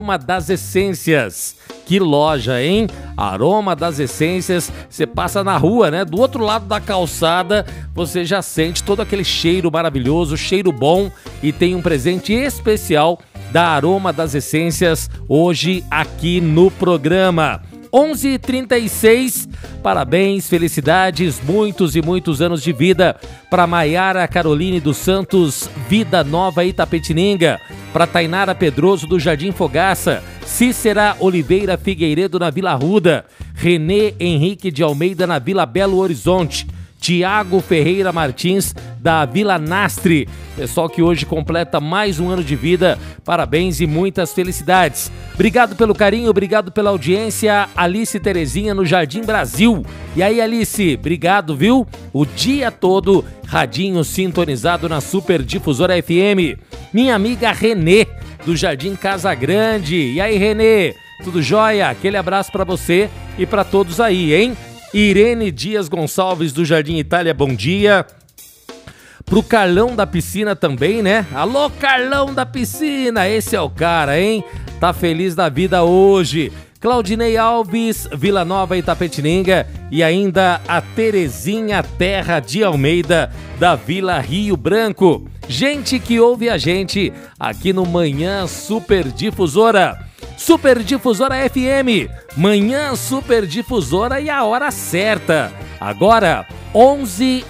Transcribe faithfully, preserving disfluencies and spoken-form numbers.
Aroma das Essências. Que loja, hein? Aroma das Essências. Você passa na rua, né? Do outro lado da calçada, você já sente todo aquele cheiro maravilhoso, cheiro bom. E tem um presente especial da Aroma das Essências hoje aqui no programa. onze e trinta e seis, parabéns, felicidades, muitos e muitos anos de vida para Maiara Caroline dos Santos, Vida Nova Itapetininga, para Tainara Pedroso do Jardim Fogaça, Cícera Oliveira Figueiredo na Vila Arruda, Renê Henrique de Almeida na Vila Belo Horizonte, Tiago Ferreira Martins da Vila Nastre, pessoal que hoje completa mais um ano de vida, parabéns e muitas felicidades. Obrigado pelo carinho, obrigado pela audiência, Alice Terezinha no Jardim Brasil. E aí, Alice, obrigado, viu? O dia todo, radinho sintonizado na Super Difusora F M. Minha amiga Renê, do Jardim Casa Grande. E aí, Renê, tudo jóia? Aquele abraço pra você e pra todos aí, hein? Irene Dias Gonçalves do Jardim Itália, bom dia. Pro Carlão da Piscina também, né? Alô, Carlão da Piscina, esse é o cara, hein? Tá feliz da vida hoje. Claudinei Alves, Vila Nova Itapetininga e ainda a Terezinha Terra de Almeida da Vila Rio Branco. Gente que ouve a gente aqui no Manhã Super Difusora. Super Difusora F M, Manhã Super Difusora e a hora certa. Agora, onze